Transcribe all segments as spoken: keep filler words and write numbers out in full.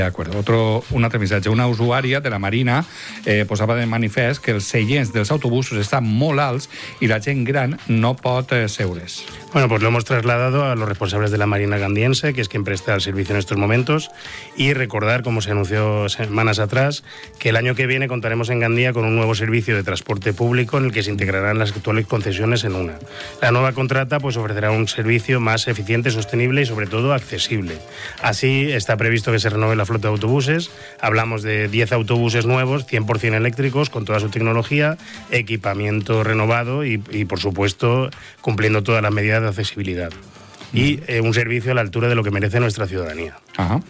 De acuerdo. Otro, un altre missatge. Una usuària de la Marina eh, posava de manifest que els seients dels autobusos estan molt alts i la gent gran no pot eh, seure's. Bueno, pues lo hemos trasladado a los responsables de la Marina Gandiense, que es quien presta el servicio en estos momentos, y recordar, como se anunció semanas atrás, que el año que viene contaremos en Gandía con un nuevo servicio de transporte público en el que se integrarán las actuales concesiones en una. La nueva contrata pues ofrecerá un servicio más eficiente, sostenible y sobre todo accesible. Así está previsto que se renove la flota de autobuses. Hablamos de diez autobuses nuevos, cien por ciento eléctricos, con toda su tecnología, equipamiento renovado y, y por supuesto, cumpliendo todas las medidas de accesibilidad. Y eh, un servicio a la altura de lo que merece nuestra ciudadanía. Ajá.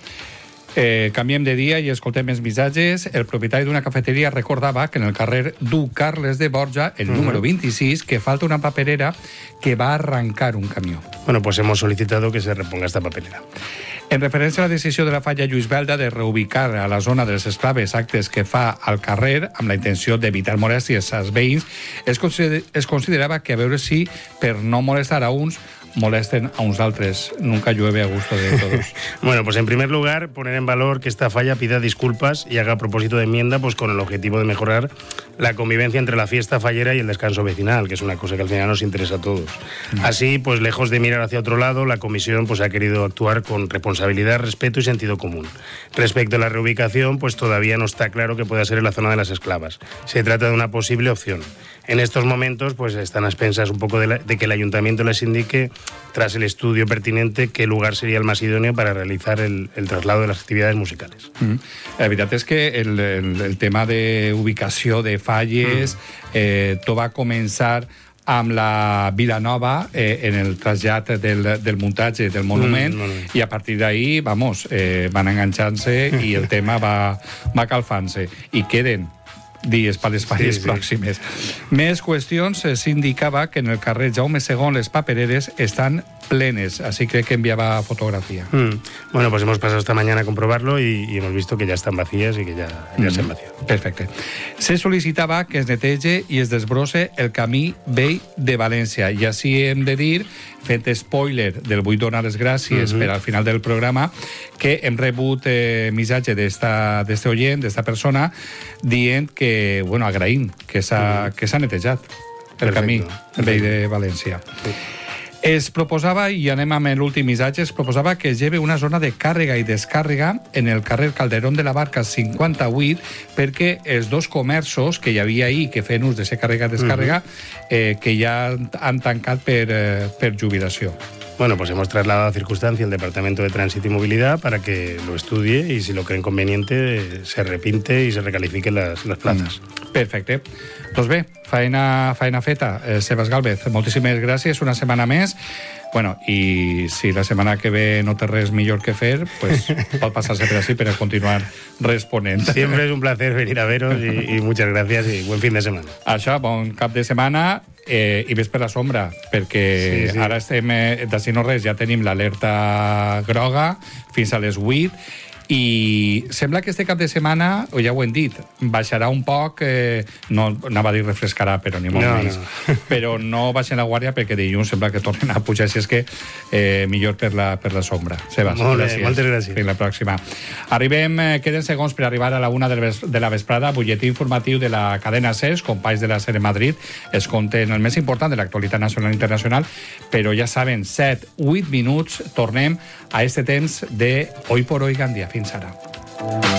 Eh, canviem de dia i escoltem més missatges. El propietari d'una cafeteria recordava que en el carrer Du Carles de Borja, el uh-huh. número veintiséis, que falta una paperera que va arrancar un camió. Bueno, pues hemos solicitado que se reponga esta papelera. En referència a la decisió de la falla Lluís Belda de reubicar a la zona dels esclaves actes que fa al carrer amb la intenció d'evitar molèsties als veïns, es, consider es considerava que a veure si, per no molestar a uns, molesten a uns altres. Nunca llueve a gusto de todos. Bueno, pues en primer lugar, poner en valor que esta falla pida disculpas y haga propósito de enmienda pues con el objetivo de mejorar la convivencia entre la fiesta fallera y el descanso vecinal, que es una cosa que al final nos interesa a todos. Mm. Así, pues lejos de mirar hacia otro lado, la comisión pues ha querido actuar con responsabilidad, respeto y sentido común. Respecto a la reubicación, pues todavía no está claro que pueda ser en la zona de las esclavas. Se trata de una posible opción. En estos momentos, pues están a expensas un poco de, la, de que el ayuntamiento les indique, tras el estudio pertinente, qué lugar sería el más idóneo para realizar el, el traslado de las actividades musicales. Mm. La veritat és que el, el, el tema d'ubicació de falles, mm. eh, tot va començar amb la Vilanova eh, en el trasllat del, del muntatge del monument, mm, mm. i a partir d'ahí, vamos, eh, van enganxant-se i el tema va, va calfant-se. I queden dies per les falles sí, sí. pròximes. Més qüestions, s'indicava que en el carrer Jaume segon les papereres estan plenes, así creo que enviaba fotografía. Mm. Bueno, pues hemos pasado esta mañana a comprobarlo y, y hemos visto que ya están vacías y que ya, ya mm. se han vaciado. Perfecte. Se sol·licitava que es netege i es desbrosse el camí vell de València. I així hem de dir, fent spoiler del vull donar les gràcies mm-hmm. per al final del programa, que hem rebut eh, missatge d'este oient, d'esta persona, dient que, bueno, agraïm que s'ha mm. que s'ha netejat el Perfecte. camí vell de València. Sí. Es proposava, i anem amb l'últim missatge, es proposava que es lleve una zona de càrrega i descàrrega en el carrer Calderón de la Barca cinquanta-vuit perquè els dos comerços que hi havia ahir que feien ús de ser càrrega i descàrrega uh-huh. eh, que ja han tancat per, eh, per jubilació. Bueno, pues hemos trasladado a circunstancia al Departamento de Tránsito y Movilidad para que lo estudie y si lo creen conveniente se repinte y se recalifiquen las, las plazas. Mm. Perfecte. Doncs bé, feina, feina feta. Eh, Sebas Gálvez, moltíssimes gràcies, una setmana més. Bueno, i si la setmana que ve no té res millor que fer, pues pot passar-se per així per a continuar responent. Siempre es un placer venir a veros y, y muchas gracias y buen fin de semana. Això, bon cap de setmana eh, i ves per la sombra, perquè sí, sí. ara estem, eh, d'ací no res, ja tenim l'alerta groga fins a les vuit i sembla que este cap de setmana, o ja ho hem dit, baixarà un poc, eh, no anava a dir refrescarà, però ni molt no, més, no. però no baixen la guàrdia perquè dilluns sembla que tornen a pujar, si és que eh, millor per la, per la sombra. Sebas, molt gràcies. Bé, moltes gràcies. Fins la pròxima. Arribem, eh, queden segons per arribar a la una de la vesprada, butlletí informatiu de la cadena SES, companys de la SER Madrid, es conten el més important de l'actualitat nacional i internacional, però ja saben, set, vuit minuts, tornem a este temps de Hoy por Hoy Gandia. Fins ara.